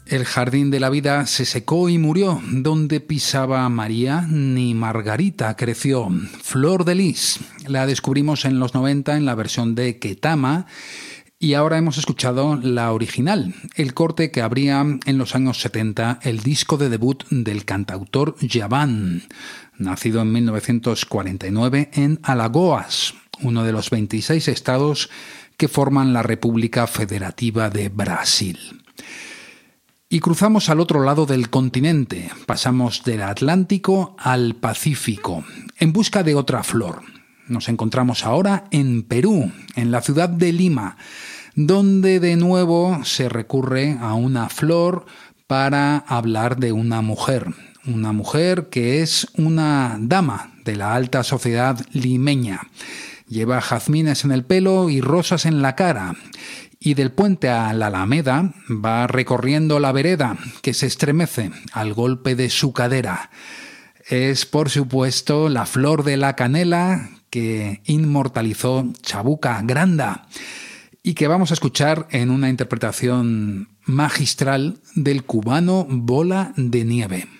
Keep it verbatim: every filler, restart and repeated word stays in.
El jardín de la vida se secó y murió. Donde pisaba María, ni Margarita creció. Flor de Lis. La descubrimos en los noventa en la versión de Ketama y ahora hemos escuchado la original, el corte que abría en los años setenta el disco de debut del cantautor Djavan, nacido en mil novecientos cuarenta y nueve en Alagoas, uno de los veintiséis estados que forman la República Federativa de Brasil. Y cruzamos al otro lado del continente, pasamos del Atlántico al Pacífico, en busca de otra flor. Nos encontramos ahora en Perú, en la ciudad de Lima, donde de nuevo se recurre a una flor para hablar de una mujer. Una mujer que es una dama de la alta sociedad limeña. Lleva jazmines en el pelo y rosas en la cara. Y del puente a la Alameda va recorriendo la vereda, que se estremece al golpe de su cadera. Es, por supuesto, la flor de la canela que inmortalizó Chabuca Granda y que vamos a escuchar en una interpretación magistral del cubano Bola de Nieve.